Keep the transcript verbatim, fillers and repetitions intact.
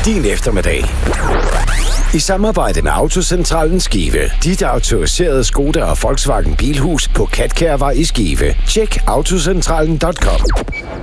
din eftermiddag. I samarbejde med Autocentralen Skive. Dit autoriserede Skoda og Volkswagen Bilhus på Katkærvej i Skive. Tjek autocentralen punktum com.